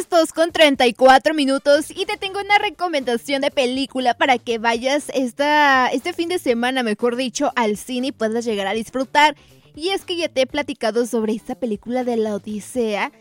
las 2:34 y te tengo una recomendación de película para que vayas este fin de semana, mejor dicho, al cine y puedas llegar a disfrutar. Y es que ya te he platicado sobre esta película de La Odisea,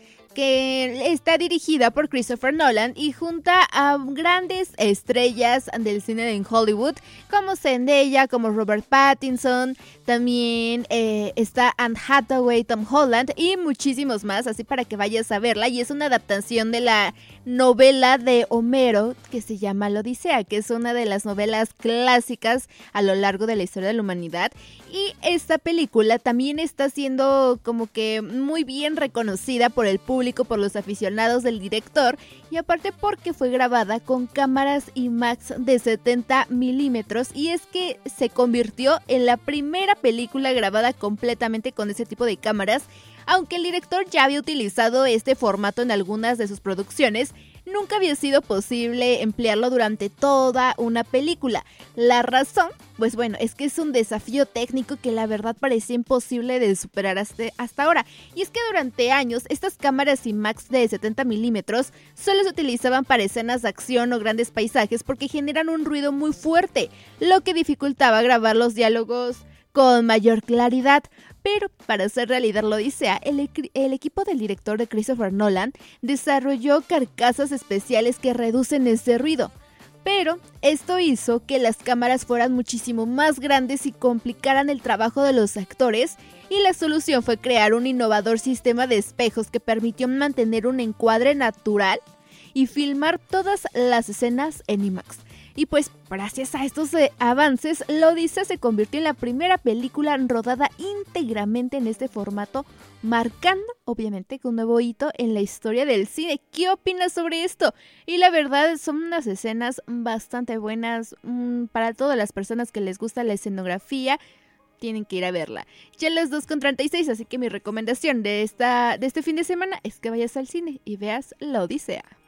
que está dirigida por Christopher Nolan y junta a grandes estrellas del cine en Hollywood, como Zendaya, como Robert Pattinson, también está Anne Hathaway, Tom Holland y muchísimos más, así para que vayas a verla. Y es una adaptación de la novela de Homero que se llama La Odisea, que es una de las novelas clásicas a lo largo de la historia de la humanidad. Y esta película también está siendo como que muy bien reconocida por el público, por los aficionados del director, y aparte porque fue grabada con cámaras IMAX de 70 milímetros, y es que se convirtió en la primera película grabada completamente con ese tipo de cámaras. Aunque el director ya había utilizado este formato en algunas de sus producciones, nunca había sido posible emplearlo durante toda una película. La razón, pues bueno, es que es un desafío técnico que la verdad parecía imposible de superar hasta ahora. Y es que durante años estas cámaras IMAX de 70 milímetros solo se utilizaban para escenas de acción o grandes paisajes porque generan un ruido muy fuerte, lo que dificultaba grabar los diálogos con mayor claridad. Pero para hacer realidad La Odisea, el equipo del director de Christopher Nolan desarrolló carcasas especiales que reducen ese ruido. Pero esto hizo que las cámaras fueran muchísimo más grandes y complicaran el trabajo de los actores, y la solución fue crear un innovador sistema de espejos que permitió mantener un encuadre natural y filmar todas las escenas en IMAX. Y pues gracias a estos avances, La Odisea se convirtió en la primera película rodada íntegramente en este formato, marcando obviamente un nuevo hito en la historia del cine. ¿Qué opinas sobre esto? Y la verdad son unas escenas bastante buenas para todas las personas que les gusta la escenografía. Tienen que ir a verla. Ya las 2:36, así que mi recomendación de este fin de semana es que vayas al cine y veas La Odisea.